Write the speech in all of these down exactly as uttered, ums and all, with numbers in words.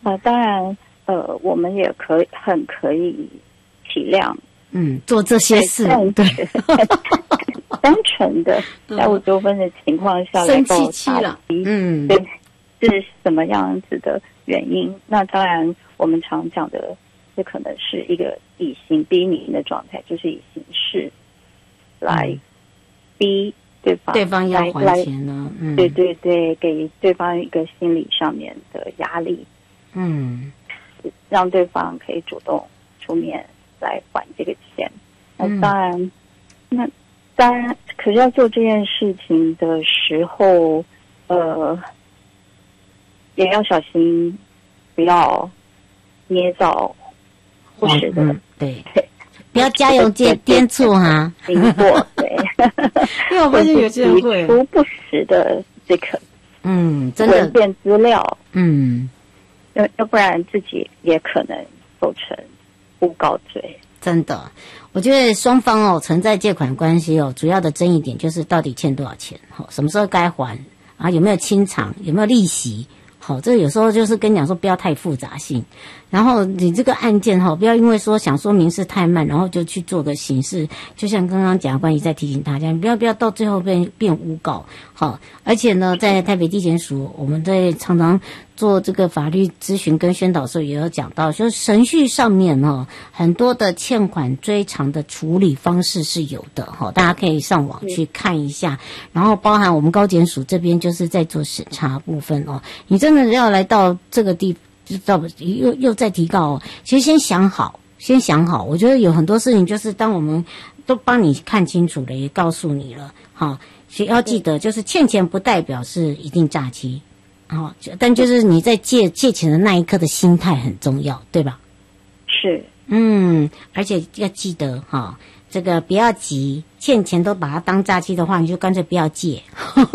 呃，当然，呃，我们也可以很可以体谅， 嗯，做这些事，对， 单纯的债务纠纷的情况下来生气气了，嗯， 对，是什么样子的原因？那当然，我们常讲的，这可能是一个以刑逼民的状态，就是以刑事来逼对方， 对方要还钱呢，嗯， 对对对，给对方一个心理上面的压力， 嗯， 让对方可以主动出面来还这个钱。那当然，嗯、那当然，可是要做这件事情的时候，呃，也要小心，不要捏造不实的， 嗯、对。不要加油添颠醋哈， 经过对， 因为我发现有些人会提出不实的这个嗯，真的文件资料， 嗯， 要要不然自己也可能构成诬告罪。 真的，我觉得双方哦存在借款关系哦，主要的争议点就是到底欠多少钱，好，什么时候该还啊？有没有清偿？有没有利息？好，这有时候就是跟你讲说不要太复杂性，然后你这个案件哈，不要因为说想说民事太慢，然后就去做个刑事，就像刚刚检察官一再提醒大家，你不要不要到最后变变诬告。好，而且呢，在台北地检署，我们在常常做这个法律咨询跟宣导的时候，也有讲到，就是程序上面哈，很多的欠款追偿的处理方式是有的哈，大家可以上网去看一下。然后包含我们高检署这边就是在做审查部分哦，你真的要来到这个地，就到又又在提告哦，其实先想好，先想好。我觉得有很多事情就是当我们都帮你看清楚了，也告诉你了，好。所以要记得，就是欠钱不代表是一定诈欺，哦，但就是你在借借钱的那一刻的心态很重要，对吧？ 是， 嗯，而且要记得哈、哦，这个不要急，欠钱都把它当诈欺的话，你就干脆不要借。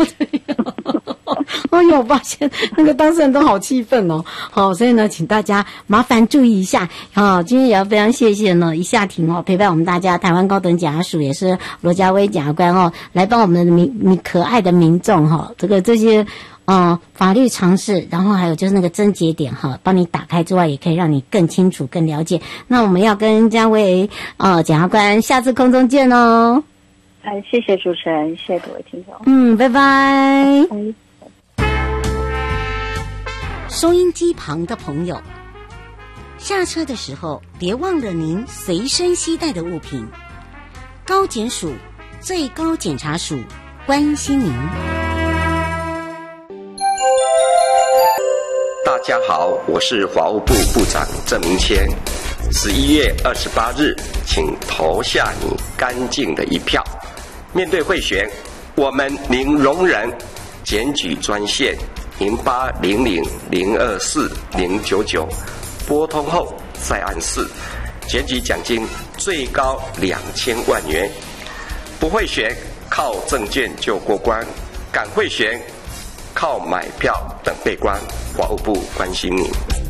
哎呦，我发现那个当事人都好气愤哦。好，所以呢，请大家麻烦注意一下。好，今天也要非常谢谢呢，一下庭哦，陪伴我们大家，台湾高等检察署也是罗家威检察官哦，来帮我们的民民可爱的民众哈、哦，这个这些呃法律常识，然后还有就是那个症结点哈，帮你打开之外，也可以让你更清楚、更了解。那我们要跟家威呃检察官下次空中见哦。 哎，谢谢主持人，谢谢各位听众。 嗯，拜拜。 拜拜。 收音机旁的朋友，下车的时候别忘了您随身携带的物品。高检署最高检察署关心您。 大家好，我是法务部部长郑明谦。十一月二十八日，请投下你干净的一票。面对贿选，我们零容忍。检举专线零八零零零二四零九九，拨通后再按四，检举奖金最高两千万元。不贿选，靠证件就过关；敢贿选，靠买票等被关。法务部关心你。